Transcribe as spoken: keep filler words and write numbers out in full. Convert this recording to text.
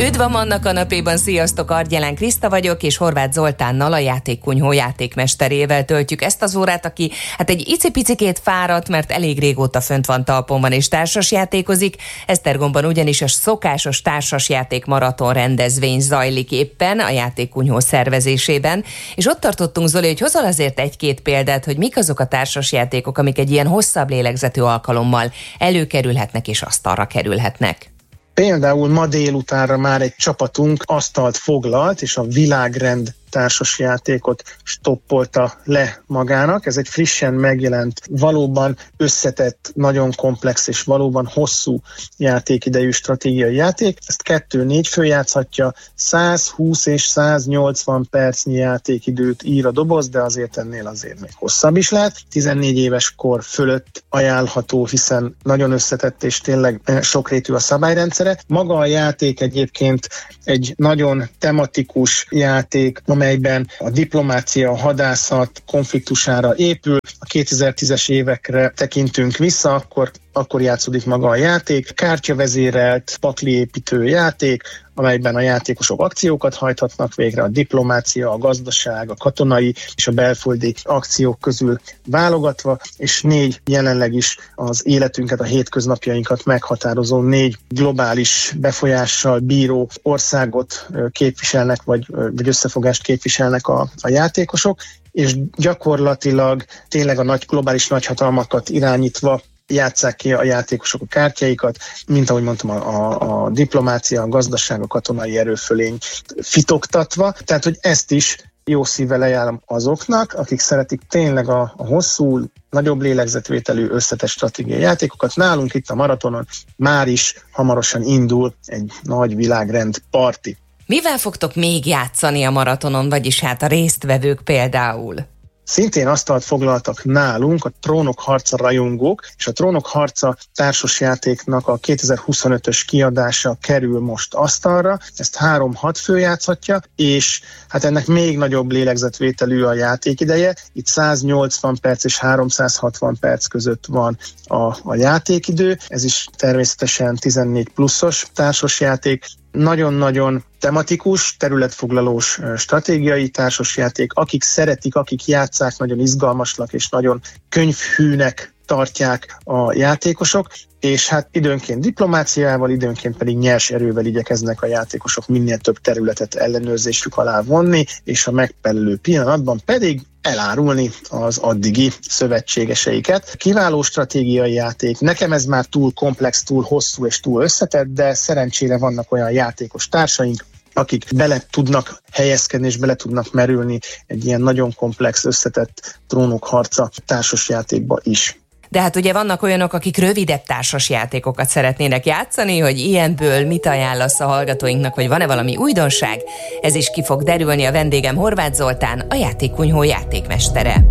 Üdv a Manna kanapéban, sziasztok, Argyelán Kriszta vagyok, és Horváth Zoltánnal, a Játékkunyhó játékmesterével töltjük ezt az órát, aki hát egy icipicikét fáradt, mert elég régóta fönt van talpon van és társasjátékozik. Esztergomban ugyanis a szokásos társasjáték maraton rendezvény zajlik éppen a Játékkunyhó szervezésében, és ott tartottunk, Zoli, hogy hozol azért egy-két példát, hogy mik azok a társasjátékok, amik egy ilyen hosszabb lélegzetű alkalommal előkerülhetnek és asztalra kerülhetnek. Például ma délutánra már egy csapatunk asztalt foglalt, és a világrend társasjátékot stoppolta le magának. Ez egy frissen megjelent, valóban összetett, nagyon komplex és valóban hosszú játékidejű stratégiai játék. Ezt kettő-négy fő játszhatja, százhúsz és száznyolcvan percnyi játékidőt ír a doboz, de azért ennél azért még hosszabb is lehet. tizennégy éves kor fölött ajánlható, hiszen nagyon összetett és tényleg sokrétű a szabályrendszere. Maga a játék egyébként egy nagyon tematikus játék, amelyben a diplomácia, a hadászat konfliktusára épül. A kétezer-tízes évekre tekintünk vissza, akkor, akkor játszódik maga a játék. Kártyavezérelt, pakliépítő játék, amelyben a játékosok akciókat hajthatnak végre, a diplomácia, a gazdaság, a katonai és a belföldi akciók közül válogatva, és négy jelenleg is az életünket, a hétköznapjainkat meghatározó négy globális befolyással bíró országot képviselnek, vagy, vagy összefogást képviselnek a, a játékosok, és gyakorlatilag tényleg a nagy globális nagyhatalmakat irányítva játsszák ki a játékosok a kártyáikat, mint ahogy mondtam, a, a, a diplomácia, a gazdaság, a katonai erőfölény fitoktatva. Tehát, hogy ezt is jó szívvel ajánlom azoknak, akik szeretik tényleg a, a hosszú, nagyobb lélegzetvételű összetett stratégiai játékokat. Nálunk itt a maratonon már is hamarosan indul egy nagy világrend parti. Mivel fogtok még játszani a maratonon, vagyis hát a résztvevők például? Szintén asztalt foglaltak nálunk a Trónok harca rajongók, és a Trónok harca társasjátéknak a kétezer-huszonötös kiadása kerül most asztalra. Ezt három-hat fő játszhatja, és hát ennek még nagyobb lélegzetvételű a játékideje. Itt száznyolcvan perc és háromszázhatvan perc között van a, a játékidő. Ez is természetesen tizennégy pluszos társasjáték. Nagyon-nagyon tematikus, területfoglalós stratégiai társasjáték. Akik szeretik, akik játsszák, nagyon izgalmasnak és nagyon könyvhűnek tartják a játékosok, és hát időnként diplomáciával, időnként pedig nyers erővel igyekeznek a játékosok minél több területet ellenőrzésük alá vonni, és a megfelelő pillanatban pedig elárulni az addigi szövetségeseiket. Kiváló stratégiai játék. Nekem ez már túl komplex, túl hosszú és túl összetett, de szerencsére vannak olyan játékos társaink, akik bele tudnak helyezkedni és bele tudnak merülni egy ilyen nagyon komplex, összetett Trónok harca társasjátékba is. De hát ugye vannak olyanok, akik rövidebb társasjátékokat szeretnének játszani, hogy ilyenből mit ajánlasz a hallgatóinknak, hogy van-e valami újdonság? Ez is ki fog derülni. A vendégem Horváth Zoltán, a Játékkunyhó játékmestere.